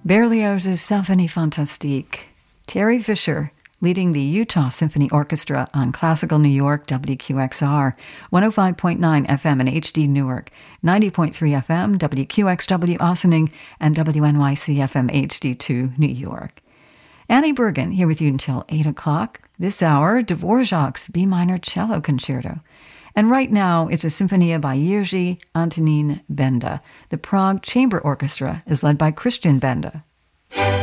Berlioz's Symphonie Fantastique. Terry Fisher leading the Utah Symphony Orchestra on Classical New York WQXR, 105.9 FM in HD Newark, 90.3 FM WQXW Ossining, and WNYC FM HD2 New York. Annie Bergen here with you until 8 o'clock. This hour, Dvorak's B minor cello concerto. And right now, it's a Symphonia by Jiří Antonín Benda. The Prague Chamber Orchestra is led by Christian Benda.